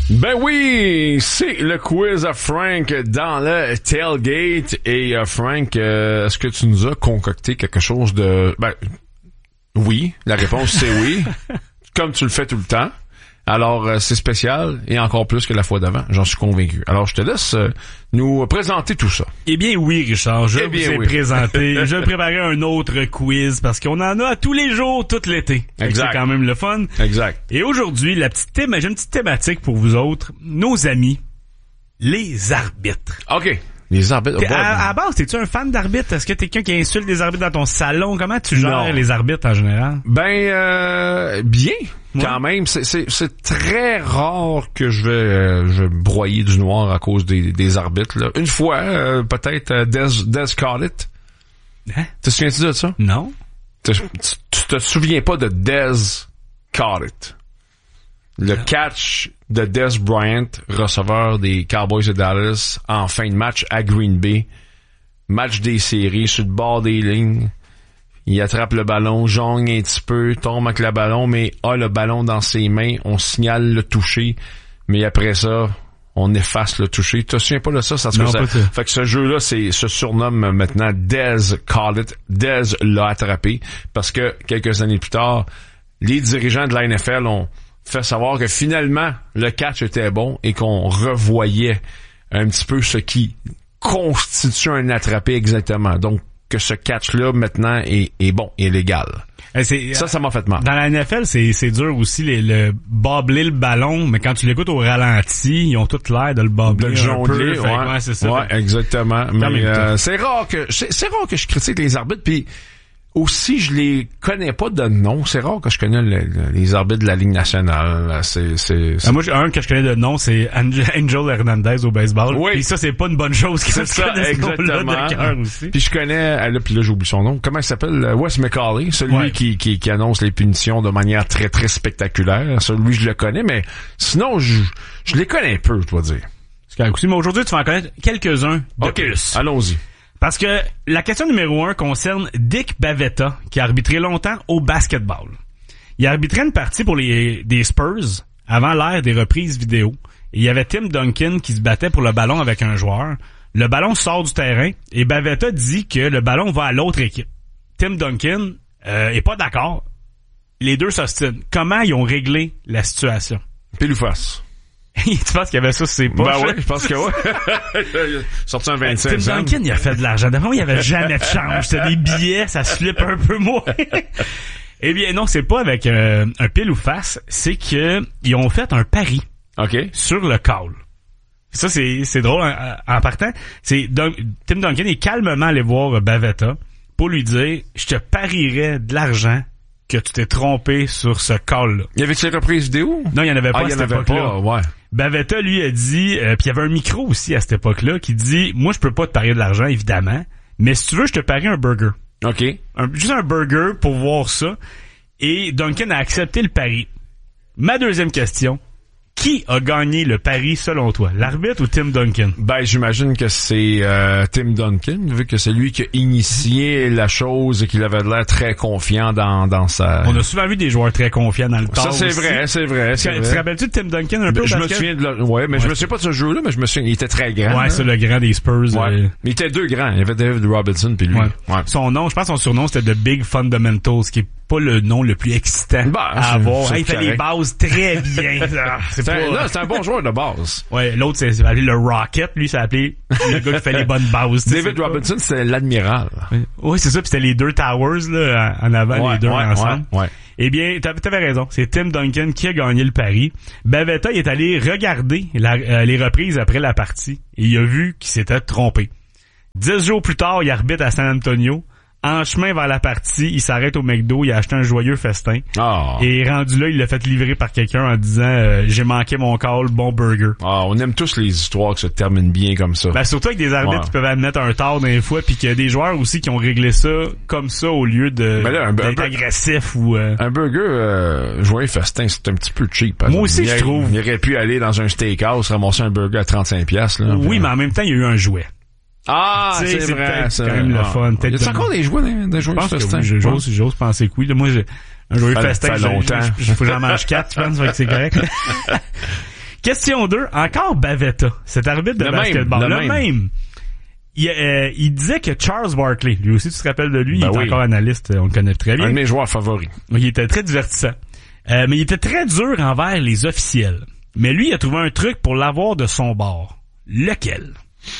Ben oui, c'est le quiz à Frank dans le tailgate. Et Frank, est-ce que tu nous as concocté quelque chose de... Ben, oui, la réponse c'est oui, comme tu le fais tout le temps. Alors, c'est spécial et encore plus que la fois d'avant, j'en suis convaincu. Alors, je te laisse nous présenter tout ça. Eh bien oui, Richard, je vous ai présenté. Je vais préparer un autre quiz parce qu'on en a tous les jours, tout l'été. Exact. C'est quand même le fun. Exact. Et aujourd'hui, j'ai une petite thématique pour vous autres, nos amis, les arbitres. OK. Les arbitres. À la base, t'es-tu un fan d'arbitres? Est-ce que t'es quelqu'un qui insulte des arbitres dans ton salon? Comment tu gères les arbitres en général? Ben, bien. Quand même, c'est très rare que je vais broyer du noir à cause des arbitres, là. Une fois, peut-être, Des Collett. Hein? Te souviens-tu de ça? Non. Tu te souviens pas de Des Collett? Le catch de Des Bryant, receveur des Cowboys de Dallas, en fin de match à Green Bay. Match des séries, sur le bord des lignes. Il attrape le ballon, jongle un petit peu, tombe avec le ballon, mais a le ballon dans ses mains. On signale le toucher, mais après ça, on efface le toucher. Tu te souviens pas de ça? Fait que ce jeu-là, se surnomme maintenant Des Collett. Des l'a attrapé parce que quelques années plus tard, les dirigeants de la NFL ont fait savoir que finalement, le catch était bon et qu'on revoyait un petit peu ce qui constitue un attrapé exactement. Donc, que ce catch-là, maintenant, est bon, est légal. Ça m'a fait mal. Dans la NFL, c'est dur aussi, le bobler le ballon, mais quand tu l'écoutes au ralenti, ils ont tout l'air de le bobler. De le jongler, ouais, c'est ça. Ouais, exactement. Mais c'est rare que je critique les arbitres, puis aussi, je les connais pas de nom. C'est rare que je connais les arbitres de la Ligue nationale. Moi, un que je connais de nom, c'est Angel Hernandez au baseball. Oui. Puis ça, c'est pas une bonne chose. C'est ça, exactement. Puis je connais, puis là, j'oublie son nom. Comment il s'appelle? Wes McCauley. Celui qui annonce les punitions de manière très, très spectaculaire. Celui, je le connais, mais sinon, je les connais peu, je dois dire. Mais aujourd'hui, tu vas en connaître quelques-uns de plus. Allons-y. Parce que la question numéro 1 concerne Dick Bavetta, qui a arbitré longtemps au basketball. Il a arbitré une partie pour des Spurs avant l'ère des reprises vidéo. Et il y avait Tim Duncan qui se battait pour le ballon avec un joueur. Le ballon sort du terrain et Bavetta dit que le ballon va à l'autre équipe. Tim Duncan est pas d'accord. Les deux s'ostinent. Comment ils ont réglé la situation? Pile ou face? Tu penses qu'il y avait ça sur ses poches? Ben oui, je pense que oui. Sorti un 25 Tim Duncan, il a fait de l'argent. D'abord, il n'y avait jamais de change. C'était des billets, ça se flippe un peu moins. Eh bien, non, c'est pas avec un pile ou face. C'est que ils ont fait un pari. OK. Sur le call. Ça, c'est drôle en partant. Tim Duncan est calmement allé voir Bavetta pour lui dire, je te parierais de l'argent que tu t'es trompé sur ce call-là. Y avait-tu les reprises vidéo? Non, il n'y en avait pas à cette époque-là. Ouais. Bavetta, lui, a dit, puis il y avait un micro aussi à cette époque-là, qui dit, moi, je peux pas te parier de l'argent, évidemment, mais si tu veux, je te parie un burger. OK. Juste un burger pour voir ça. Et Duncan a accepté le pari. Ma deuxième question, qui a gagné le pari selon toi? L'arbitre ou Tim Duncan? Ben, j'imagine que c'est Tim Duncan, vu que c'est lui qui a initié la chose et qu'il avait l'air très confiant dans sa... On a souvent vu des joueurs très confiants dans le temps. Ça, c'est vrai. Tu te rappelles-tu de Tim Duncan un peu? Je me souviens je me souviens pas de ce jeu-là, mais je me souviens, il était très grand. Ouais, c'est le grand des Spurs. Ouais. Mais il était deux grands. Il y avait David Robinson puis lui. Ouais. Son surnom, c'était The Big Fundamentals, qui est pas le nom le plus excitant à avoir. Il fait les bases très bien. C'est un bon joueur de base. Ouais, l'autre, c'est appelé le Rocket. Lui, c'est appelé le gars qui fait les bonnes bases. David Robinson, c'est l'admiral. Oui, c'est ça. Puis c'était les deux Towers, là, en avant, les deux ensemble. Ouais. Eh bien, t'avais raison. C'est Tim Duncan qui a gagné le pari. Bavetta, il est allé regarder les reprises après la partie. Et il a vu qu'il s'était trompé. 10 jours plus tard, il arbitre à San Antonio. En chemin vers la partie, il s'arrête au McDo, il a acheté un joyeux festin. Et rendu là, il l'a fait livrer par quelqu'un en disant j'ai manqué mon call, bon burger. On aime tous les histoires qui se terminent bien comme ça. Ben surtout avec des arbitres qui peuvent admettre un tort des fois, puis qu'il y a des joueurs aussi qui ont réglé ça comme ça au lieu d'être agressif ou un burger joyeux festin, c'est un petit peu cheap. Moi aussi je trouve. Il aurait pu aller dans un steakhouse ramasser un burger à 35$ là. Oui, mais en même temps, il y a eu un jouet. Ah, c'est vrai, c'est quand même le fun. Il y a encore des jouets festin? J'ose penser que oui. Moi, un joyeux festin, ça fait longtemps. Faut que j'en mange 4, je pense, que c'est correct. Question 2, encore Bavetta, cet arbitre de basketball. Le même. Il disait que Charles Barkley, lui aussi tu te rappelles de lui, il est encore analyste, on le connaît très bien. Un de mes joueurs favoris. Il était très divertissant. Mais il était très dur envers les officiels. Mais lui, il a trouvé un truc pour l'avoir de son bord. Lequel?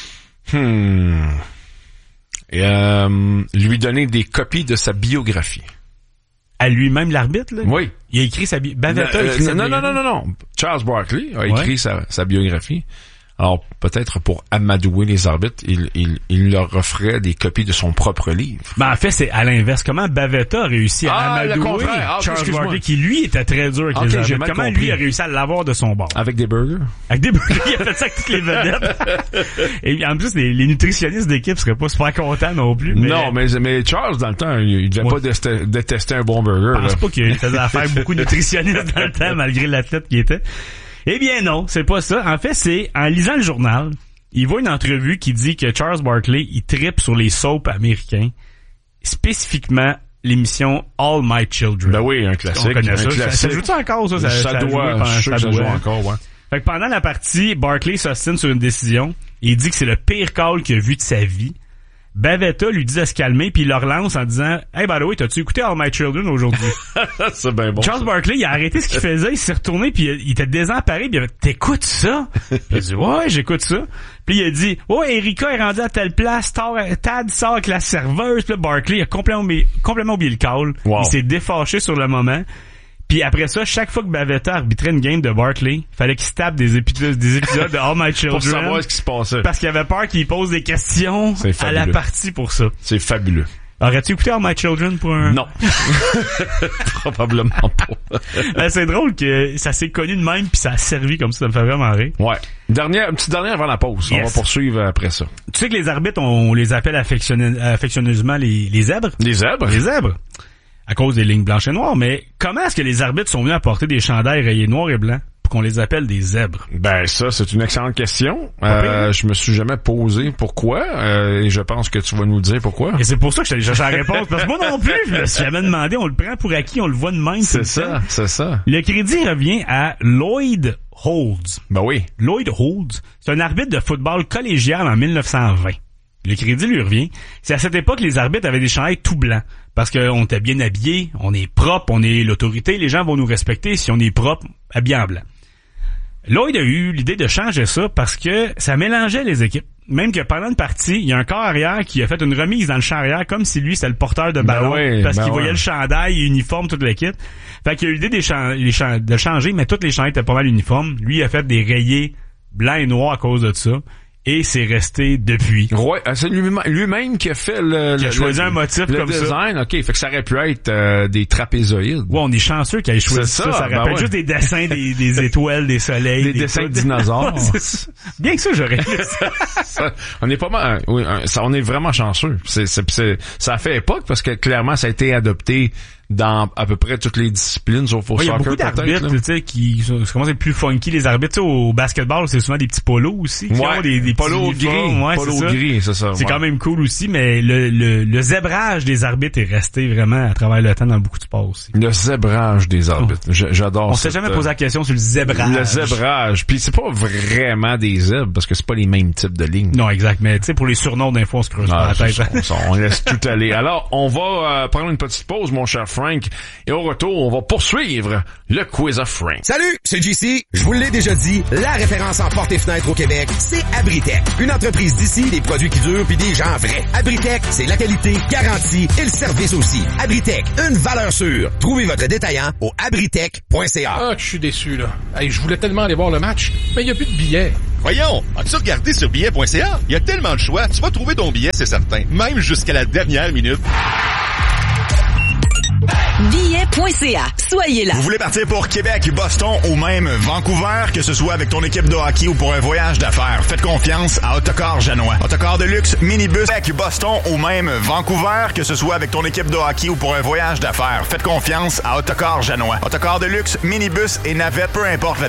Lui donner des copies de sa biographie. À lui-même l'arbitre, là? Oui. Il a écrit sa biographie. Non. Charles Barkley a écrit sa biographie. Alors, peut-être pour amadouer les arbitres, il leur offrait des copies de son propre livre. Ben, en fait, c'est à l'inverse. Comment Bavetta a réussi à amadouer Charles Barkley, qui, lui, était très dur avec les arbitres. Comment lui a réussi à l'avoir de son bord? Avec des burgers? Avec des burgers. Il a fait ça avec toutes les vedettes. Et en plus, les nutritionnistes d'équipe seraient pas super contents non plus. Non, mais Charles, dans le temps, il devait pas détester un bon burger. Je pense pas qu'il faisait affaire beaucoup de nutritionnistes dans le temps, malgré l'athlète qu'il était. Eh bien non, c'est pas ça. En fait, c'est en lisant le journal, il voit une entrevue qui dit que Charles Barkley, il trippe sur les soaps américains, spécifiquement l'émission All My Children. Ben oui, un classique. On connaît ça. Ça joue-tu encore, ça? Ça doit, je suis sûr que ça joue encore, ouais. Fait que pendant la partie, Barkley s'ostine sur une décision et il dit que c'est le pire call qu'il a vu de sa vie. Bavetta lui dit de se calmer puis il le relance en disant « Hey, by the way, t'as-tu écouté All My Children aujourd'hui? » C'est bien bon. Charles Barkley, il a arrêté ce qu'il faisait, il s'est retourné puis il était désemparé puis il a dit « T'écoutes ça? » Il a dit « Ouais, j'écoute ça. » Puis il a dit « Ouais, Erika est rendue à telle place, Tad sort avec la serveuse. » Puis là, Barkley a complètement oublié le call. Wow. Il s'est défâché sur le moment. Puis après ça, chaque fois que Bavetta arbitrait une game de Barkley, fallait qu'il se tape des épisodes de All My Children. Pour savoir ce qui se passait. Parce qu'il avait peur qu'il pose des questions à la partie pour ça. C'est fabuleux. Aurais-tu écouté All My Children pour un... Non. Probablement pas. Ben, c'est drôle que ça s'est connu de même puis ça a servi comme ça me fait vraiment rire. Ouais. Une petite dernière avant la pause. Yes. On va poursuivre après ça. Tu sais que les arbitres, on les appelle affectionneusement les zèbres? Les zèbres? Les zèbres. À cause des lignes blanches et noires, mais comment est-ce que les arbitres sont venus à porter des chandails rayés noirs et blancs pour qu'on les appelle des zèbres? Ben ça, c'est une excellente question. Je me suis jamais posé pourquoi, et je pense que tu vas nous dire pourquoi. Et c'est pour ça que je t'allais chercher la réponse, parce que moi non plus, je me suis jamais demandé, on le prend pour acquis, on le voit de même. C'est ça. Le crédit revient à Lloyd Holds. Ben oui. Lloyd Holds, c'est un arbitre de football collégial en 1920. Le crédit lui revient. C'est à cette époque que les arbitres avaient des chandails tout blancs. Parce qu'on était bien habillés, on est propre, on est l'autorité, les gens vont nous respecter si on est propre, habillé en blanc. Lloyd a eu l'idée de changer ça parce que ça mélangeait les équipes. Même que pendant une partie, il y a un corps arrière qui a fait une remise dans le champ arrière comme si lui c'était le porteur de ballon parce qu'il voyait le chandail, uniforme, toute l'équipe. Fait qu'il a eu l'idée de changer, mais toutes les chandails étaient pas mal uniformes. Lui, il a fait des rayés blancs et noirs à cause de ça. Et c'est resté depuis. Ouais, c'est lui-même qui a fait qui a choisi un motif le comme design. OK, fait que ça aurait pu être des trapézoïdes. Ouais, on est chanceux qu'il ait choisi ça. Ça rappelle juste des dessins des étoiles, des soleils. Des dessins de dinosaures. Bien que ça, j'aurais ça, on est pas mal, oui, on est vraiment chanceux. Ça a fait époque parce que clairement, ça a été adopté dans à peu près toutes les disciplines, sauf au soccer. Il y a beaucoup d'arbitres, tu sais, qui commencent à être plus funky, les arbitres. Tu sais, au basketball, c'est souvent des petits polos aussi. Ouais, des polos gris. Ouais, polos gris, c'est ça. C'est quand même cool aussi, mais le zébrage des arbitres est resté vraiment à travers le temps dans beaucoup de sports aussi. Le zébrage des arbitres. J'adore ça. On s'est jamais posé la question sur le zébrage. Le zébrage. Puis c'est pas vraiment des zèbres, parce que c'est pas les mêmes types de lignes. Non, exact. Mais tu sais, pour les surnoms, d'un fois, on se creuse pas la tête. On laisse tout aller. Alors, on va prendre une petite pause, mon cher Frank. Et au retour, on va poursuivre le quiz of Frank. Salut, c'est JC. Je vous l'ai déjà dit, la référence en portes et fenêtres au Québec, c'est Abritech. Une entreprise d'ici, des produits qui durent puis des gens vrais. Abritech, c'est la qualité garantie et le service aussi. Abritech, une valeur sûre. Trouvez votre détaillant au abritech.ca. Ah, je suis déçu, là. Hey, je voulais tellement aller voir le match, mais il n'y a plus de billets. Voyons, as-tu regardé sur billet.ca? Il y a tellement de choix, tu vas trouver ton billet, c'est certain. Même jusqu'à la dernière minute. Billet.ca. Soyez là. Vous voulez partir pour Québec, Boston ou même Vancouver, que ce soit avec ton équipe de hockey ou pour un voyage d'affaires, faites confiance à Autocar Janois. Autocar de luxe, minibus, Québec, Boston ou même Vancouver, que ce soit avec ton équipe de hockey ou pour un voyage d'affaires, faites confiance à Autocar Janois. Autocar de luxe, minibus et navette, peu importe la